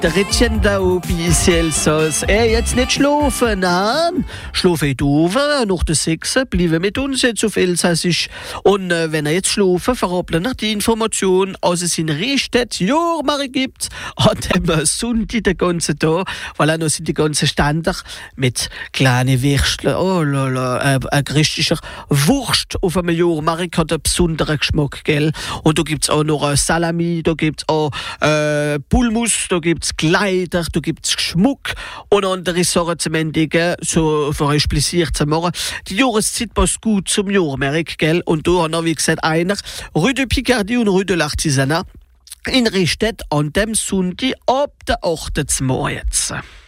Der Rädchen da oben ist Elsass. Jetzt nicht schlafen, nein. Schlafen oben, nach der 6 bleiben mit uns jetzt auf Elsassisch. Und wenn er jetzt schlafen, verrappeln er die Information, als es in Rehstedt Jahrmarkt gibt, an dem Sonntag den ganzen Tag, weil er noch sind die ganzen Ständer mit kleinen Würsteln. Oh lala, ein christlicher Wurst auf einem Jahrmarkt hat einen besonderen Geschmack, gell? Und da gibt's auch noch Salami, da gibt's auch Pulmus, da gibt's Kleider, da gibt's Schmuck und andere Sachen zum Endigen, so für euch Pläsier zu machen. Die Jahreszeit passt gut zum Jahrmarkt, gell? Und da haben wir, wie gesagt, einer Rue de Picardie und Rue de l'Artisanat in Rehstedt an dem Sonntag ab der 8. Mai jetzt.